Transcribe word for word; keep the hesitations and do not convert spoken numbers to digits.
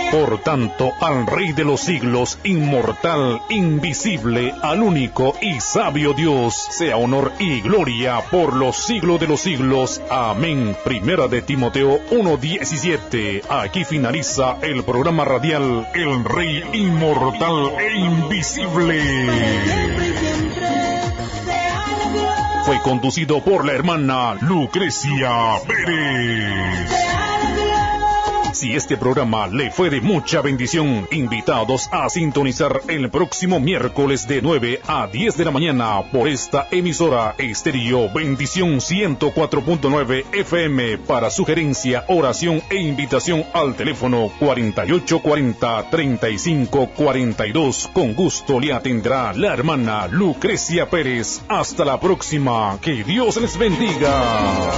Por tanto, al Rey de los siglos, inmortal, invisible, al único y sabio Dios, sea honor y gloria por los siglos de los siglos. Amén. Primera de Timoteo uno diecisiete. Aquí finaliza el programa radial El Rey Inmortal e Invisible. Fue conducido por la hermana Lucrecia Pérez. Si este programa le fue de mucha bendición, invitados a sintonizar el próximo miércoles de nueve a diez de la mañana por esta emisora Estéreo Bendición ciento cuatro punto nueve F M. Para sugerencia, oración e invitación al teléfono cuarenta y ocho cuarenta, treinta y cinco cuarenta y dos. Con gusto le atenderá la hermana Lucrecia Pérez. Hasta la próxima. Que Dios les bendiga.